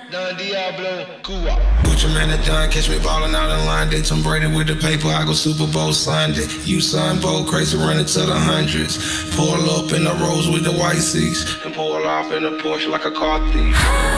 Don Diablo, Cuba. Put your man at done, catch me ballin' out in line. They Tom Brady with the paper, I go Super Bowl Sunday. You son Bo, crazy running to the hundreds. Pull up in the Rolls with the white seats, and pull off in a Porsche like a car thief.